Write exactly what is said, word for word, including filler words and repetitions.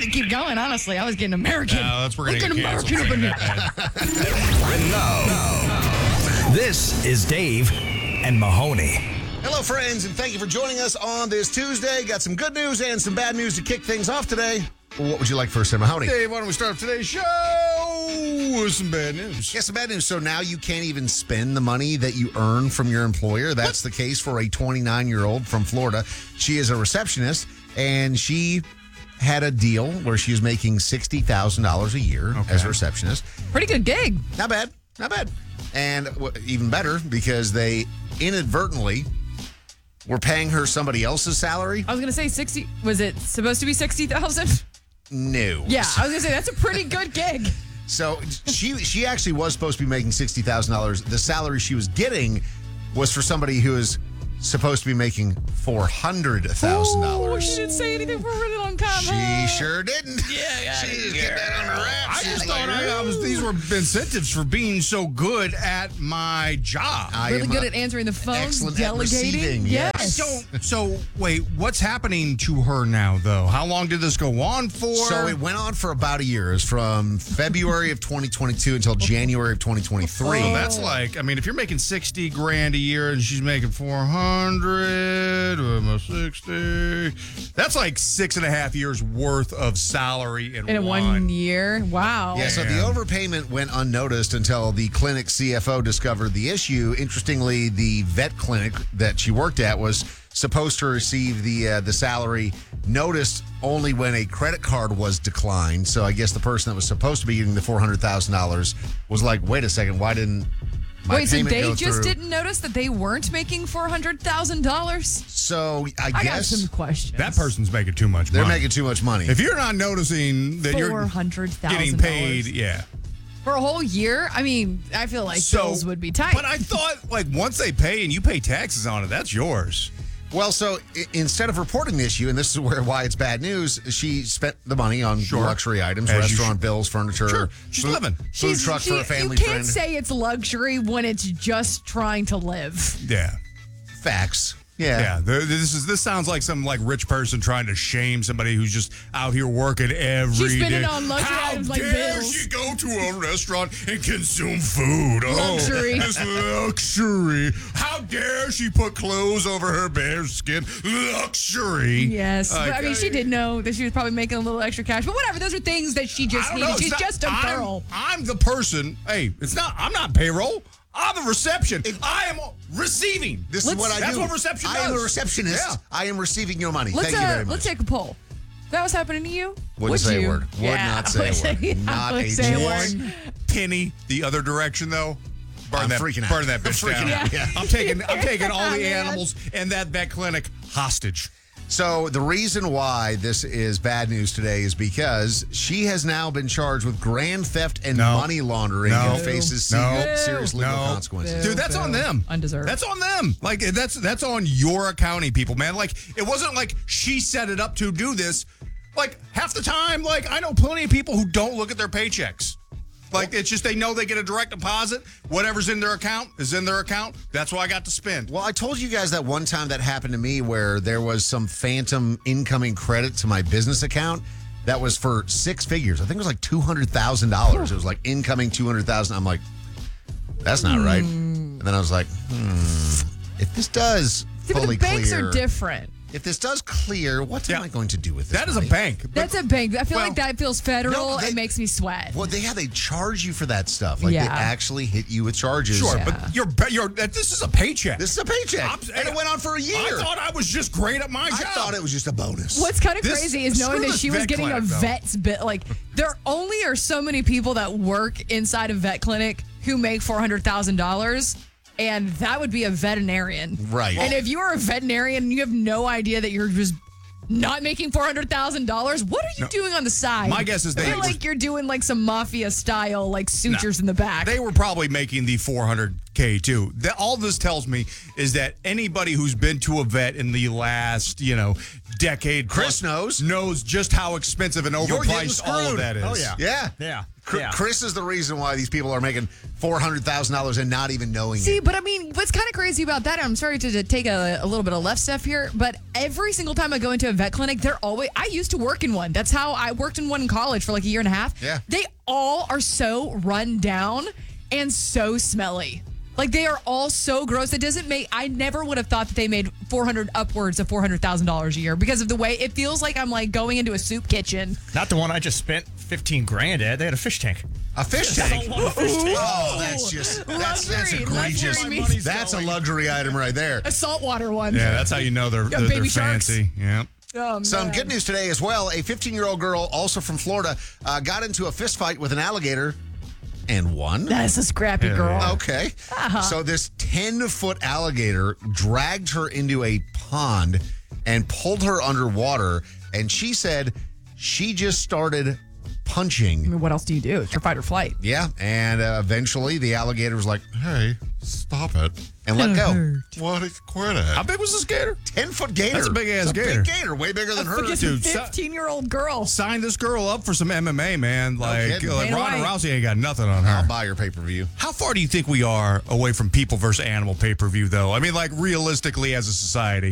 to keep going, honestly. I was getting American. No, that's we're Look going at to American up in here. And now, this is Dave and Mahoney. Hello, friends, and thank you for joining us on this Tuesday. Got some good news and some bad news to kick things off today. What would you like first, Mahoney? Dave, why don't we start off today's show with some bad news? Yeah, some bad news. So now you can't even spend the money that you earn from your employer. That's what? The case for a twenty-nine-year-old from Florida. She is a receptionist, and she had a deal where she was making sixty thousand dollars a year okay. as a receptionist. Pretty good gig. Not bad. Not bad. And w- even better, because they inadvertently were paying her somebody else's salary. I was going to say sixty. Was it supposed to be sixty thousand? No. Yeah, I was going to say that's a pretty good gig. So she she actually was supposed to be making sixty thousand dollars. The salary she was getting was for somebody who is supposed to be making four hundred thousand dollars. Oh, she didn't say anything for a really long time. She huh? sure didn't. Yeah, she just kept that on her wraps. I just She's thought like, I, I was, these were incentives for being so good at my job. I Really am good a- at answering the phone, excellent at delegating. receiving, Yes. So, so wait, what's happening to her now, though? How long did this go on for? So it went on for about a year. It was from February of twenty twenty-two until January of twenty twenty-three. So that's like, I mean, if you're making sixty grand a year and she's making four hundred, almost sixty, that's like six and a half years worth of salary in, In one. one year. Wow. Yeah, so the Damn. overpayment went unnoticed until the clinic C F O discovered the issue. Interestingly, the vet clinic that she worked at was supposed to receive the uh, the salary noticed only when a credit card was declined. So I guess the person that was supposed to be getting the four hundred thousand dollars was like, wait a second, why didn't my Wait, so payment they go just through? didn't notice that they weren't making four hundred thousand dollars? So I I got guess some questions. That person's making too much they're money. making too much money. If you're not noticing that four you're hundred thousand getting paid, yeah. for a whole year? I mean, I feel like So- bills would be tight. But I thought, like, once they pay and you pay taxes on it, that's yours. Well, so I- instead of reporting the issue, and this is where why it's bad news, she spent the money on Sure. luxury items, As you restaurant should. bills, furniture. Sure. She's food, living. Food She's- truck she- for a family You can't friend. say it's luxury when it's just trying to live. Yeah. Facts. Yeah. Yeah, th- this is this sounds like some like rich person trying to shame somebody who's just out here working every She's spending day. on luxury How items like dare bills. she go to a restaurant and consume food? Luxury. Oh, this luxury. How dare she put clothes over her bare skin? Luxury. Yes. But, I Like, mean, she did know that she was probably making a little extra cash. But whatever, those are things that she I just don't needed. know. She's It's not- just a I'm- girl. I'm the person. Hey, it's not. I'm not payroll. I'm the reception. I am receiving. This Let's- is what I That's do. what reception I am a does. receptionist. Yeah. I am receiving your money. Let's, Thank you uh, very much. let's take a poll. That was happening to you? Wouldn't Would say a you? word. Would Yeah, not say a I would word. say- Not I would a say a jot. word. penny the other direction, though. Burn I'm that, freaking out. burn that bitch I'm freaking down. out, yeah. I'm taking, I'm taking all the Man. animals and that vet clinic hostage. So the reason why this is bad news today is because she has now been charged with grand theft and No. money laundering No. and faces No. se- serious legal No. consequences. Dude, that's on them. Undeserved. That's on them. Like that's that's on your accounting people, man. Like it wasn't like she set it up to do this. Like half the time, like I know plenty of people who don't look at their paychecks. Like it's just they know they get a direct deposit. Whatever's in their account is in their account. That's what I got to spend. Well, I told you guys that one time that happened to me where there was some phantom incoming credit to my business account that was for six figures. I think it was like two hundred thousand dollars. It was like incoming two hundred thousand dollars. I'm like, that's not right. And then I was like, hmm, if this does See, but fully the banks clear, are different. if this does clear, what Yeah. am I going to do with this That is a money? bank. But- That's a bank. I feel Well, like that feels federal. no, they- it makes me sweat. Well, they yeah, they charge you for that stuff. Like Yeah. they actually hit you with charges. Sure, Yeah. but you're you're this is a paycheck. This is a paycheck, I'm- and it went on for a year. I thought I was just great at my job. I thought it was just a bonus. What's kind of This- crazy is knowing screw that this she was vet getting clinic, a though. vet's bit. Like, there only are so many people that work inside a vet clinic who make four hundred thousand dollars. And that would be a veterinarian. Right. And if you are a veterinarian and you have no idea that you're just not making four hundred thousand dollars, what are you No. doing on the side? My guess is I they feel was- like you're doing like some mafia style, like sutures in the back. They were probably making the four hundred K too. That, all this tells me is that anybody who's been to a vet in the last, you know, decade, Chris plus knows. knows just how expensive and You're getting overpriced all of screwed. that is. Oh, yeah. Yeah. Yeah. Cr- Yeah. Chris is the reason why these people are making four hundred thousand dollars and not even knowing See, it. but I mean, what's kind of crazy about that, I'm sorry to, to take a, a little bit of left step here, but every single time I go into a vet clinic, they're always, I used to work in one. That's how I worked in one in college for like a year and a half. Yeah. They all are so run down and so smelly. Like, they are all so gross. It doesn't make, I never would have thought that they made four hundred upwards of four hundred thousand dollars a year because of the way it feels like I'm like going into a soup kitchen. Not the one I just spent fifteen grand at. They had a fish tank. A fish Just tank? a lot of fish tank. Oh, that's just, that's, that's Luxury, egregious. luxury means- That's a luxury item right there. A saltwater one. Yeah, that's how you know they're, Yeah, they're, baby they're sharks. fancy. Yeah. Oh, Some man. good news today as well. A fifteen-year-old girl, also from Florida, uh, got into a fist fight with an alligator and won. That's a scrappy Yeah, girl. yeah. Okay. Uh-huh. So this ten-foot alligator dragged her into a pond and pulled her underwater. And she said she just started punching. I mean, what else do you do? It's your fight or flight. Yeah. And uh, eventually the alligator was like, hey, stop it. And let go. What? Quit it. How big was this gator? ten-foot gator. That's a big-ass It's a gator. big gator. Way bigger than her. Because dude, a fifteen-year-old girl. Sign this girl up for some M M A, man. Like, kidding. like Dana Ronda White. Rousey ain't got nothing on her. I'll buy your pay-per-view. How far do you think we are away from people versus animal pay per view, though? I mean, like, realistically, as a society.